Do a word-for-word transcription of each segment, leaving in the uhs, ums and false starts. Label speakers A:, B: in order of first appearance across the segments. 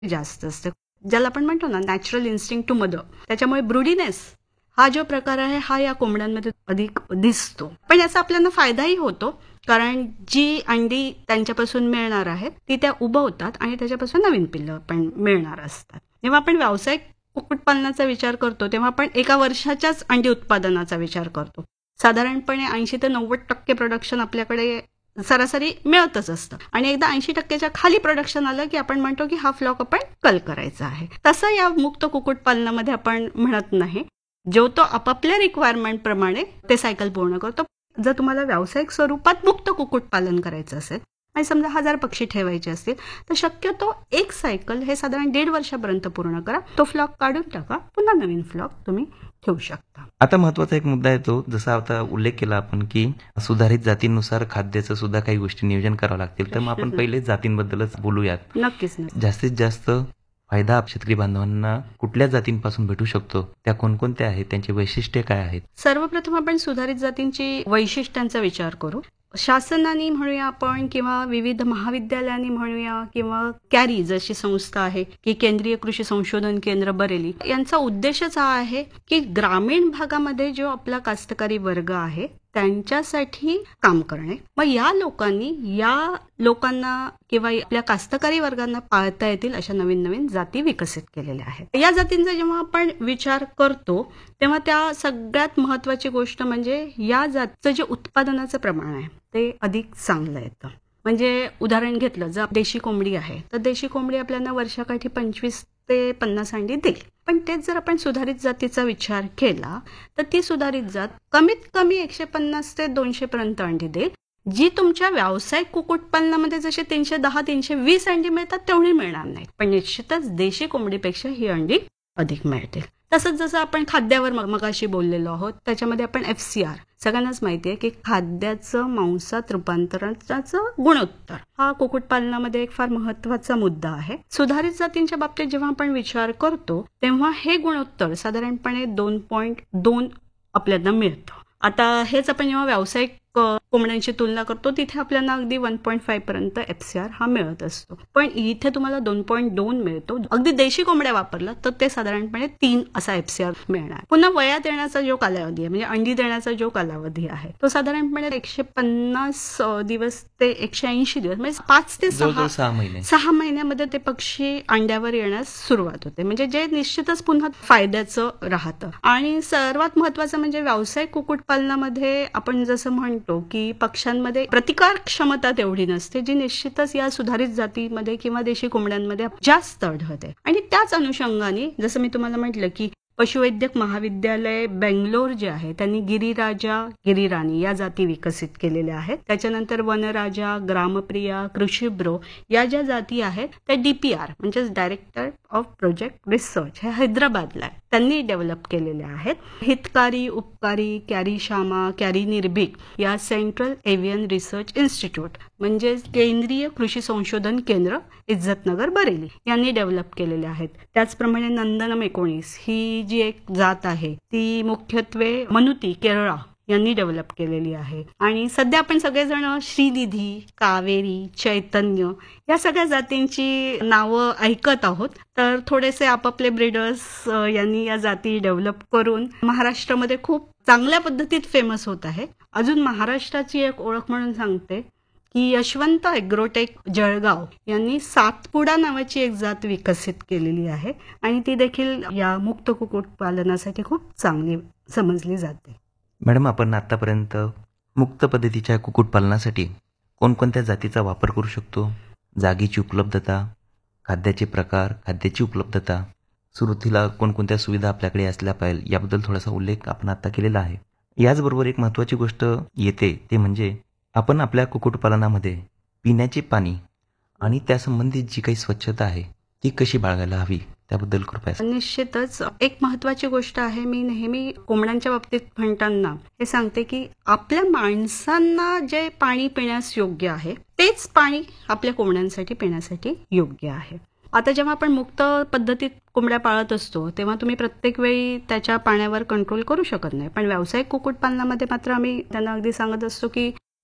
A: जास्त असते, ज्याला आपण म्हणतो ना नॅचरल इन्स्टिंक्ट टू मदर. त्याच्यामुळे ब्रुडीनेस हा जो प्रकार आहे हा या कोंबड्यांमध्ये अधिक दिसतो. पण याचा आपल्याला फायदाही होतो, कारण जी अंडी त्यांच्यापासून मिळणार आहेत ती त्या उबवतात आणि त्याच्यापासून नवीन पिल्लं पण मिळणार असतात. जेव्हा आपण व्यावसायिक कुक्कुटपालनाचा विचार करतो तेव्हा आपण एका वर्षाच्याच अंडी उत्पादनाचा विचार करतो. साधारणपणे ऐंशी ते नव्वद टक्के प्रोडक्शन आपल्याकडे सरासरी मिळतच असतं आणि एकदा ऐंशी टक्क्याच्या खाली प्रोडक्शन आलं की आपण म्हणतो की हा फ्लॉक आपण कल करायचा आहे. तसं या मुक्त कुक्कुटपालनामध्ये आपण म्हणत नाही. जो तो आपापल्या रिक्वायरमेंट प्रमाणे ते सायकल पूर्ण करतो. जर तुम्हाला व्यावसायिक स्वरूपात मुक्त कुक्कुटपालन करायचं असेल आणि समजा हजार पक्षी ठेवायचे असतील तर शक्यतो एक सायकल हे साधारण दीड वर्षापर्यंत पूर्ण करा. तो फ्लॉक काढून टाका, पुन्हा नवीन फ्लॉक तुम्ही ठेवू शकता.
B: आता महत्वाचा एक मुद्दा येतो, जसा आता उल्लेख केला आपण की सुधारित जातींनुसार खाद्याचं सुद्धा काही गोष्टी नियोजन करावं लागतील. तर मग आपण पहिले जातींबद्दलच बोलूयात.
A: नक्कीच नक्की.
B: जास्तीत जास्त फायदा शेतकरी बांधवांना कुठल्या जातींपासून भेटू शकतो, त्या कोणकोणत्या आहेत, त्यांची वैशिष्ट्ये काय आहेत?
A: सर्वप्रथम आपण सुधारित जातींची वैशिष्ट्यांचा विचार करू. शासनाने म्हणूया आपण किंवा विविध महाविद्यालयांनी म्हणूया किंवा कॅरी जशी संस्था आहे की केंद्रीय कृषी संशोधन केंद्र बरेली, यांचा उद्देशच हा आहे की ग्रामीण भागामध्ये जो आपला कास्तकारी वर्ग आहे त्यांच्यासाठी काम करणे. मग या लोकांनी या लोकांना किंवा आपल्या कास्तकारी वर्गांना पाळता येतील अशा नवीन नवीन जाती विकसित केलेल्या आहेत. या जातींचा जेव्हा आपण विचार करतो तेव्हा त्या सगळ्यात महत्वाची गोष्ट म्हणजे या जातीचं जे उत्पादनाचं प्रमाण आहे ते अधिक चांगलं येतं. म्हणजे उदाहरण घेतलं, जर देशी कोंबडी आहे तर देशी कोंबडी आपल्याला वर्षाकाठी पंचवीस ते पन्नास अंडी देईल. पण तेच जर आपण सुधारित जातीचा विचार केला तर ती सुधारित जात कमीत कमी एकशे पन्नास ते दोनशे पर्यंत अंडी देईल, जी तुमच्या व्यावसायिक कुक्कुटपालनामध्ये जशी तीनशे दहा तीनशे वीस अंडी मिळतात तेवढी मिळणार नाही. पण निश्चितच देशी कोंबडीपेक्षा ही अंडी अधिक मिळतील. तसंच जसं आपण खाद्यावर मगाशी बोललेलो आहोत त्याच्यामध्ये आपण एफ सी आर, सगळ्यांनाच माहिती आहे की खाद्याचं मांसात रूपांतरणाचं गुणोत्तर हा कुक्कुटपालनामध्ये एक फार महत्वाचा मुद्दा आहे. सुधारित जातींच्या बाबतीत जेव्हा आपण विचार करतो तेव्हा हे गुणोत्तर साधारणपणे दोन पॉईंट दोन आपल्याला मिळतं. आता हेच आपण जेव्हा व्यावसायिक कोंबड्यांची तुलना करतो तिथे आपल्याला अगदी वन पॉईंट फाईव्ह पर्यंत एफ सी आर हा मिळत असतो, पण इथे तुम्हाला दोन पॉईंट दोन मिळतो. अगदी देशी कोंबड्या वापरला तर ते साधारणपणे तीन असा एफ सी आर मिळणार. पुन्हा वयात येण्याचा जो कालावधी आहे म्हणजे अंडी देण्याचा जो कालावधी आहे तो साधारणपणे एकशे पन्नास दिवस ते एकशे ऐंशी दिवस म्हणजे पाच ते सहा
B: सहा महिने
A: सहा महिन्यामध्ये ते पक्षी अंड्यावर येण्यास सुरुवात होते, म्हणजे जे निश्चितच पुन्हा फायद्याचं राहतं. आणि सर्वात महत्वाचं म्हणजे व्यावसायिक कुक्कुटपालनामध्ये आपण जसं म्हणतो की पक्ष्यांमध्ये प्रतिकार क्षमता तेवढी नसते जी निश्चितच या सुधारित जातीमध्ये किंवा देशी कोंबड्यांमध्ये जास्त आढळते. आणि त्याच अनुषंगाने जसं मी तुम्हाला म्हटलं की पशुवैद्यक महाविद्यालय बेंगलोर जे आहे त्यांनी गिरिराजा गिरिराणी या जाती विकसित केलेल्या आहेत. त्याच्यानंतर वनराजा, ग्रामप्रिया, कृषीब्रो या ज्या जाती आहेत त्या डी पी आर म्हणजे डायरेक्टर ऑफ प्रोजेक्ट रिसर्च हे हैदराबादला आहे त्यांनी डेव्हलप केलेल्या आहेत. हितकारी, उपकारी, कॅरी श्यामा, कॅरी निर्भीक या सेंट्रल एव्हियन रिसर्च इन्स्टिट्यूट म्हणजे केंद्रीय कृषी संशोधन केंद्र इज्जतनगर बरेली यांनी डेव्हलप केलेले आहेत. त्याचप्रमाणे नंदनम एकोणीस ही जी एक जात आहे ती मुख्यत्वे मनुती केरळा यांनी डेव्हलप केलेली आहे. आणि सध्या आपण सगळेजण श्रीनिधी, कावेरी, चैतन्य या सगळ्या जातींची नावं ऐकत आहोत. तर थोडेसे आपापले ब्रीडर्स यांनी या जाती डेव्हलप करून महाराष्ट्रामध्ये खूप चांगल्या पद्धतीत फेमस होत आहे. अजून महाराष्ट्राची एक ओळख म्हणून सांगते की यशवंत ॲग्रोटेक जळगाव यांनी सातपुडा नावाची एक जात विकसित केलेली आहे आणि ती देखील या मुक्त कुक्कुटपालनासाठी खूप चांगली समजली जाते.
B: मॅडम, आपण आतापर्यंत मुक्त पद्धतीच्या कुक्कुटपालनासाठी कोणकोणत्या जातीचा वापर करू शकतो, जागेची उपलब्धता, खाद्याचे प्रकार, खाद्याची उपलब्धता, सुरुवातीला कोणकोणत्या सुविधा आपल्याकडे असल्या पाहिजे याबद्दल थोडासा उल्लेख आपण आता केलेला आहे. याचबरोबर एक महत्त्वाची गोष्ट येते ते म्हणजे आपण आपल्या कुक्कुटपालनामध्ये पिण्याचे पाणी आणि त्यासंबंधित जी काही स्वच्छता आहे ती कशी बाळगायला हवी त्याबद्दल कृपया.
A: निश्चितच एक महत्वाची गोष्ट आहे. मी नेहमी कोंबड्यांच्या बाबतीत म्हणताना हे सांगते की आपल्या माणसांना जे पाणी पिण्यास योग्य आहे तेच पाणी आपल्या कोंबड्यांसाठी पिण्यासाठी योग्य आहे. आता जेव्हा आपण मुक्त पद्धतीत कोंबड्या पाळत असतो तेव्हा तुम्ही प्रत्येक वेळी त्याच्या पाण्यावर कंट्रोल करू शकत नाही, पण व्यावसायिक कुक्कुटपालनामध्ये मात्र आम्ही त्यांना अगदी सांगत असतो की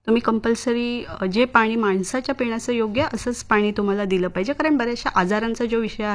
A: तुम्ही कंपल्सरी जे पाणी माणसाच्या पिण्याचं योग्य असंच पाणी तुम्हाला दिलं पाहिजे, कारण बऱ्याचशा आजारांचा जो विषय आहे